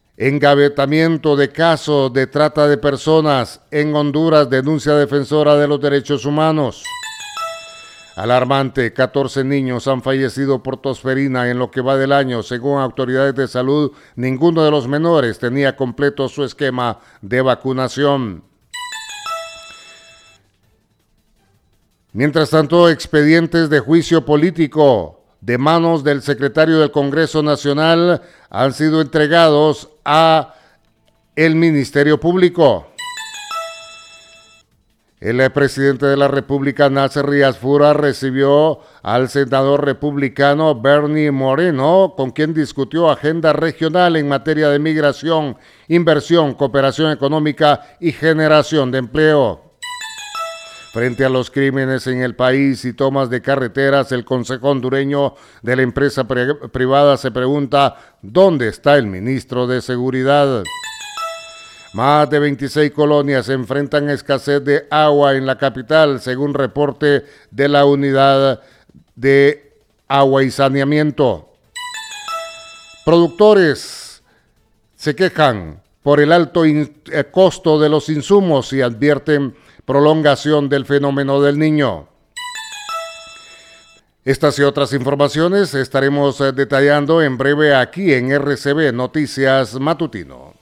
Engavetamiento de casos de trata de personas en Honduras, denuncia defensora de los derechos humanos. Alarmante, 14 niños han fallecido por tosferina en lo que va del año. Según autoridades de salud, ninguno de los menores tenía completo su esquema de vacunación. Mientras tanto, expedientes de juicio político de manos del secretario del Congreso Nacional han sido entregados a el Ministerio Público. El presidente de la República, Nasser Riasfura, recibió al senador republicano Bernie Moreno, con quien discutió agenda regional en materia de migración, inversión, cooperación económica y generación de empleo. Frente a los crímenes en el país y tomas de carreteras, el Consejo Hondureño de la Empresa Privada se pregunta ¿dónde está el ministro de Seguridad? Más de 26 colonias enfrentan escasez de agua en la capital, según reporte de la Unidad de Agua y Saneamiento. Productores se quejan por el alto costo de los insumos y advierten prolongación del fenómeno del Niño. Estas y otras informaciones estaremos detallando en breve aquí en RCB Noticias Matutino.